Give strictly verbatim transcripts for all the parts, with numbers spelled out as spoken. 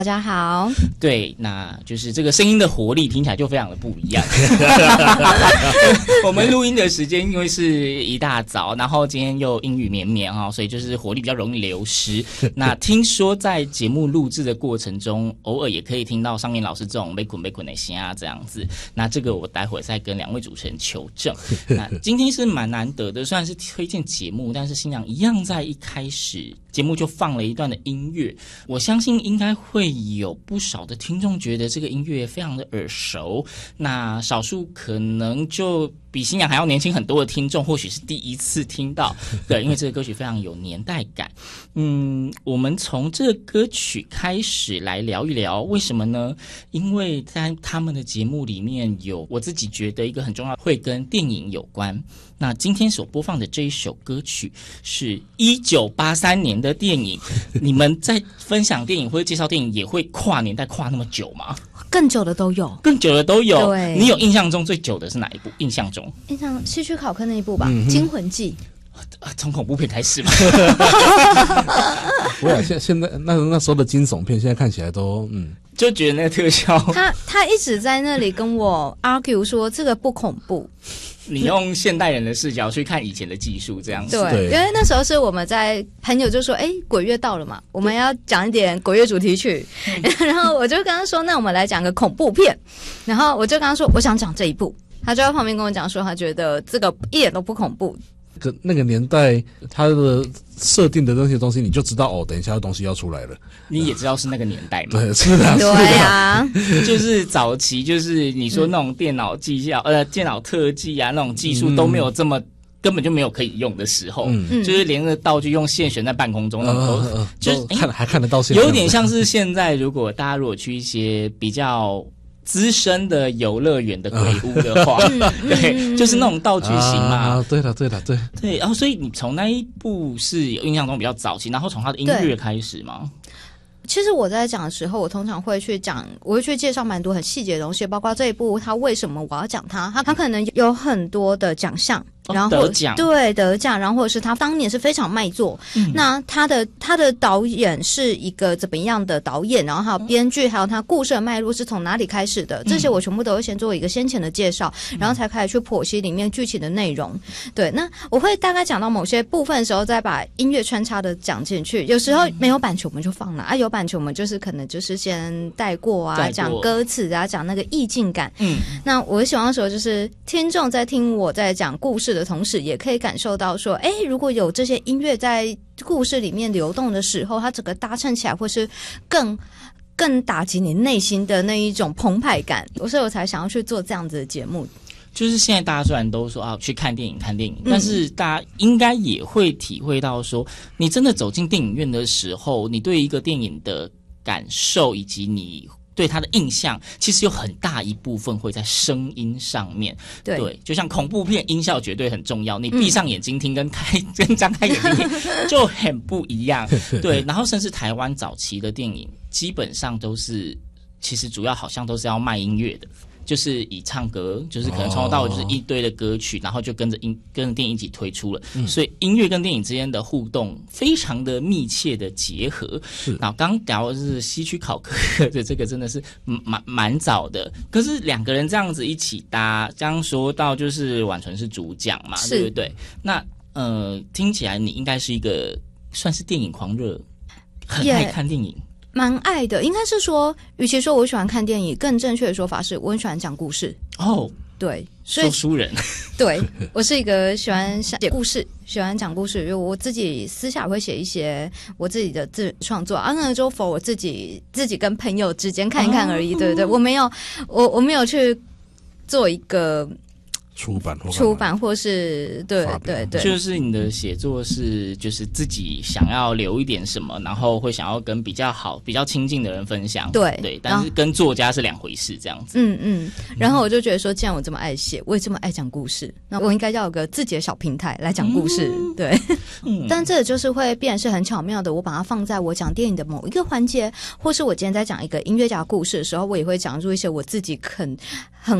大家好。 对，那就是这个声音的活力听起来就非常的不一样。我们录音的时间因为是一大早，然后今天又阴雨绵绵哈，所以就是活力比较容易流失。那听说在节目录制的过程中，偶尔也可以听到上面老师这种被捆被捆的声啊这样子。那这个我待会再跟两位主持人求证。那今天是蛮难得的，虽然是推荐节目，但是新娘一样在一开始节目就放了一段的音乐，我相信应该会有不少的听众觉得这个音乐非常的耳熟，那少数可能就比新娘还要年轻很多的听众或许是第一次听到，对，因为这个歌曲非常有年代感。嗯，我们从这个歌曲开始来聊一聊，为什么呢？因为在他们的节目里面有我自己觉得一个很重要，会跟电影有关。那今天所播放的这一首歌曲是一九八三年的电影，你们在分享电影或者介绍电影也会跨年代跨那么久吗？ 更久的都有， 更久的都有。 对， 你有印象中最久的是哪一部？印象中， 印象希区考克那一部吧， 嗯 《惊魂记》。 从恐怖片开始嘛。 不会，现现在那那时候的惊悚片，现在看起来都嗯， 就觉得那个特效， 他他一直在那里跟我 argue 说这个不恐怖。 你用现代人的视角去看以前的技术，这样子。 对，因为那时候是我们在朋友就说，哎，鬼月到了嘛，我们要讲一点鬼月主题曲。然后我就跟他说，那我们来讲个恐怖片。然后我就跟他说，我想讲这一部。他就在旁边跟我讲说，他觉得这个一点都不恐怖。 个那个年代，它的设定的那些东西，你就知道哦，等一下东西要出来了。 你也知道是那个年代嘛？ 对，是的， 对啊， 就是早期，就是你说那种电脑技效、嗯、呃，电脑特技啊，那种技术都没有这么。嗯，根本就没有可以用的时候，嗯，就是连个道具用线悬在半空中，那种都、呃、 就是看、欸、还看得到线， 有点像是现在如果大家如果去一些比较资深的游乐园的鬼屋的话，对，就是那种道具型嘛。 啊，对了，对了，对对，然后所以你从那一部是有印象中比较早期，然后从他的音乐开始吗？ 其实我在讲的时候，我通常会去讲，我会去介绍蛮多很细节的东西，包括这一部它为什么我要讲它，它它可能有很多的奖项。然后得奖， 对，得奖，然后或者是他当年是非常卖座，嗯、那他的他的导演是一个怎么样的导演，然后还有编剧，还有他故事的脉络是从哪里开始的，这些我全部都会先做一个先前的介绍，嗯、然后才开始去剖析里面剧情的内容。对，那我会大概讲到某些部分的时候，再把音乐穿插的讲进去。有时候没有版权我们就放了啊，有版权我们就是可能就是先带过啊，讲歌词啊，讲那个意境感。嗯，那我希望说就是听众在听我在讲故事的同时，也可以感受到说，哎，如果有这些音乐在故事里面流动的时候，它整个搭衬起来会是更更打击你内心的那一种澎湃感，所以我才想要去做这样子的节目。 就是现在大家虽然都说啊去看电影看电影，但是大家应该也会体会到说，你真的走进电影院的时候，你对一个电影的感受以及你对他的印象，其实有很大一部分会在声音上面。对，对，就像恐怖片，音效绝对很重要。你闭上眼睛听跟开、嗯、跟张开眼睛听就很不一样。对，然后甚至台湾早期的电影，基本上都是，其实主要好像都是要卖音乐的。就是以唱歌，就是可能从头到尾就是一堆的歌曲，然后就跟着音跟着电影一起推出了，嗯、所以音乐跟电影之间的互动非常的密切的结合。是，然后刚聊的是希区考克的这个真的是蛮蛮早的，可是两个人这样子一起搭，刚刚说到就是婉纯是主讲嘛，对不对？那呃，听起来你应该是一个算是电影狂热，很爱看电影。Yeah. 蛮爱的，应该是说，与其说我喜欢看电影，更正确的说法是我很喜欢讲故事。 哦， 对，所以说书人， 对，我是一个喜欢写故事、喜欢讲故事，因为我自己私下会写一些我自己的自创作，啊，那就 for 我自己自己跟朋友之间看一看而已，哦、对对对，我没有，我我没有去做一个。 出版或出版或是对对对， 就是你的写作是就是自己想要留一点什么，然后会想要跟比较好比较亲近的人分享，对对，但是跟作家是两回事这样子。 嗯嗯，然后我就觉得说，既然我这么爱写，我也这么爱讲故事，那我应该要有个自己的小平台来讲故事，嗯、对。嗯、但这就是会变成是很巧妙的，我把它放在我讲电影的某一个环节，或是我今天在讲一个音乐家的故事的时候，我也会讲出一些我自己很很。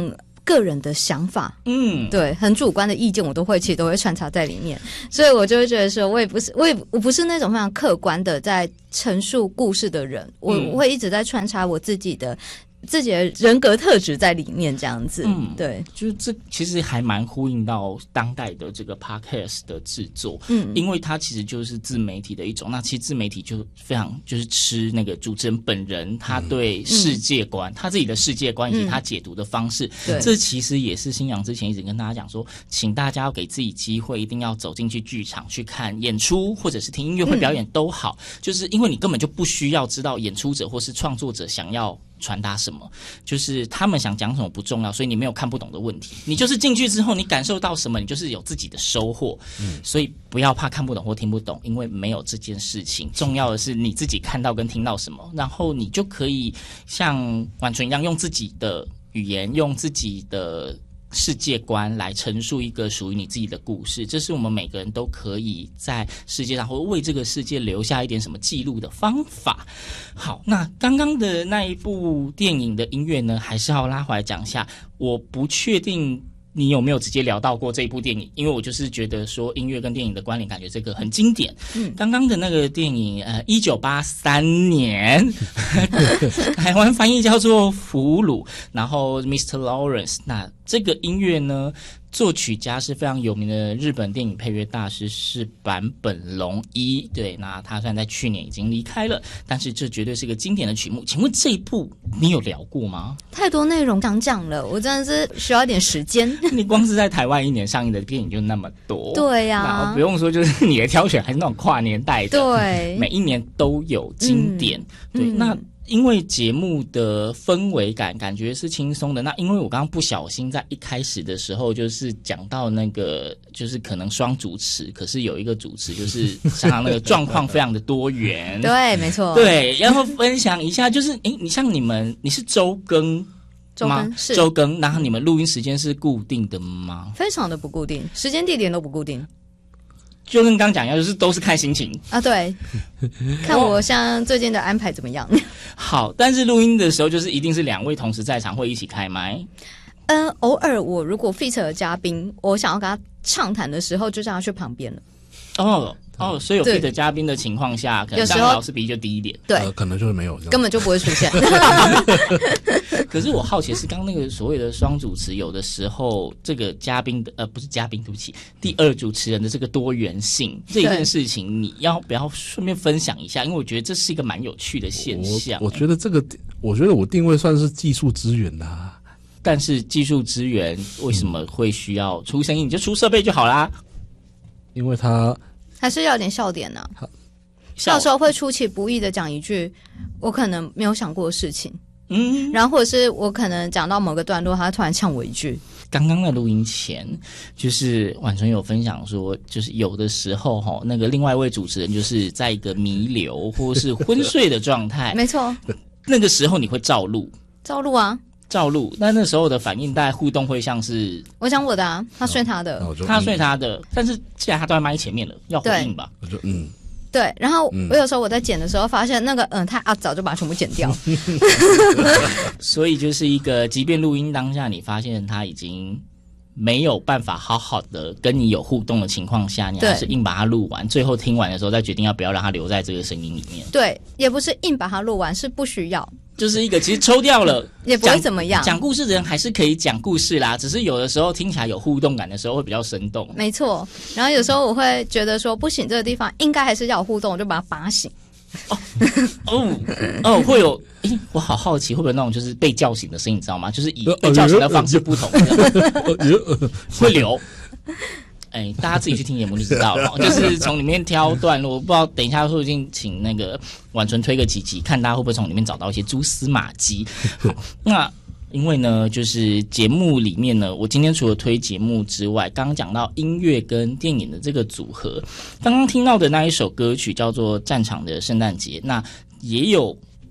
个人的想法， 嗯， 对，很主观的意见我都会其实都会穿插在里面，所以我就会觉得说，我也不是，我也我不是那种非常客观的在陈述故事的人，我、嗯、我会一直在穿插我自己的。自己的人格特质在里面，这样子，嗯，对， 就是这其实还蛮呼应到当代的这个 podcast 的制作， 嗯， 因为它其实就是自媒体的一种。那其实自媒体就非常就是吃那个主持人本人他对世界观，嗯、他自己的世界观以及他解读的方式， 对、嗯， 这其实也是新阳之前一直跟大家讲说，请大家要给自己机会，一定要走进去剧场去看演出，或者是听音乐会表演都好，嗯、就是因为你根本就不需要知道演出者或是创作者想要传达什么，就是他们想讲什么不重要，所以你没有看不懂的问题，你就是进去之后你感受到什么，你就是有自己的收获，嗯，所以不要怕看不懂或听不懂，因为没有这件事情，重要的是你自己看到跟听到什么，然后你就可以像婉纯一样用自己的语言，用自己的世界观来陈述一个属于你自己的故事，这是我们每个人都可以在世界上或为这个世界留下一点什么记录的方法。好，那刚刚的那一部电影的音乐呢，还是要拉回来讲一下。我不确定你有没有直接聊到过这一部电影，因为我就是觉得说音乐跟电影的关联，感觉这个很经典。嗯，刚刚的那个电影，呃，一九八三年，台湾翻译叫做《俘虏》，然后 mister Lawrence， 那这个音乐呢，作曲家是非常有名的日本电影配乐大师，是坂本龙一。对，那他虽然在去年已经离开了，但是这绝对是个经典的曲目。请问这一部你有聊过吗？ 太多内容想讲了，我真的是需要一点时间。 你光是在台湾一年上映的电影就那么多， 对呀、啊， 然后不用说，就是你的挑选还是那种跨年代的， 对， 每一年都有经典。嗯、对， 嗯、 那。因为节目的氛围感感觉是轻松的，那因为我刚刚不小心在一开始的时候就是讲到那个就是可能双主持，可是有一个主持就是常常那个状况非常的多元， 对，没错， 对，然后分享一下，就是诶，你像你们你是周更周更是周更，然后你们录音时间是固定的吗？ 非常的不固定，时间地点都不固定。 就跟刚讲一样，就是都是看心情啊，对，看我像最近的安排怎么样。 好，但是录音的时候就是一定是两位同时在场，会一起开麦。 嗯、呃，偶尔我如果 feature 的嘉宾，我想要跟他畅谈的时候，就让他去旁边了。 哦哦，所以有 feature 嘉宾的情况下，可能当老师比例就低一点， 对、 呃，可能就会没有， 根本就不会出现。 可是我好奇是，刚刚那个所谓的双主持，有的时候这个嘉宾的呃不是嘉宾，对不起，第二主持人的这个多元性这件事情，你要不要顺便分享一下？因为我觉得这是一个蛮有趣的现象。 我, 我觉得这个，我觉得我定位算是技术资源的、啊， 但是技术资源为什么会需要出声音？你就出设备就好啦。 因为他还是要有点笑点呢、啊。到时候会出其不意的讲一句我可能没有想过的事情。嗯，然后或者是我可能讲到某个段落，他突然呛我一句。 刚刚在录音前，就是婉纯有分享说，就是有的时候哈，那个另外一位主持人就是在一个弥留或是昏睡的状态， 没错。 那个时候你会照录， 照录啊， 照录。那那时候的反应，大概互动会像是我讲我的啊，他睡他的， 哦、 他睡他的，但是既然他都在麦前面了，要回应吧？ 我就嗯。 对，然后我有时候我在剪的时候发现那个嗯太啊早就把它全部剪掉， 所以就是一个，即便录音当下你发现他已经没有办法好好的跟你有互动的情况下，你还是硬把它录完，最后听完的时候再决定要不要让它留在这个声音里面。 对，也不是硬把它录完，是不需要。 就是一个其实抽掉了也不会怎么样， 讲故事的人还是可以讲故事啦，只是有的时候听起来有互动感的时候会比较生动。 没错，然后有时候我会觉得说不行，这个地方应该还是要有互动，我就把它拔醒。 哦哦哦，会有诶，我好好奇会不会有那种就是被叫醒的声音，你知道吗？就是以被叫醒的方式不同，会留。哎，大家自己去听节目就知道了，就是从里面挑段落。我不知道等一下会不会请那个婉纯推个几集，看大家会不会从里面找到一些蛛丝马迹。好，那因为呢，就是节目里面呢，我今天除了推节目之外，刚刚讲到音乐跟电影的这个组合，刚刚听到的那一首歌曲叫做《战场的圣诞节》，那也有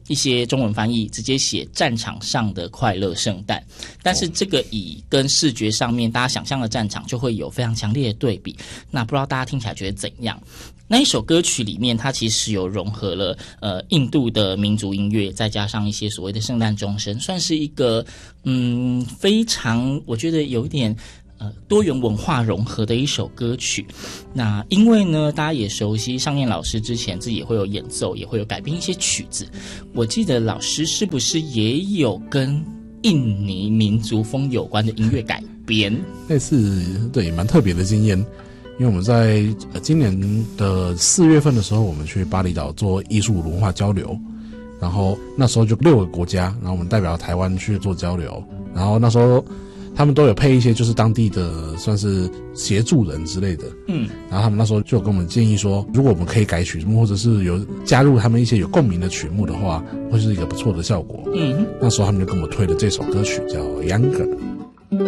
一些中文翻译直接写战场上的快乐圣诞，但是这个以跟视觉上面大家想象的战场就会有非常强烈的对比。那不知道大家听起来觉得怎样？那一首歌曲里面，它其实有融合了呃印度的民族音乐，再加上一些所谓的圣诞钟声，算是一个嗯非常我觉得有一点呃多元文化融合的一首歌曲。那因为呢，大家也熟悉尚念老师之前自己也会有演奏，也会有改编一些曲子。我记得老师是不是也有跟印尼民族风有关的音乐改编？ 类似，对，蛮特别的经验。因为我们在、呃、今年的四月份的时候，我们去巴厘岛做艺术文化交流，然后那时候就六个国家，然后我们代表台湾去做交流，然后那时候他们都有配一些就是当地的算是协助人之类的，嗯，然后他们那时候就有跟我们建议说，如果我们可以改曲目，或者是有加入他们一些有共鸣的曲目的话，会是一个不错的效果。嗯，那时候他们就跟我推了这首歌曲叫《Younger》。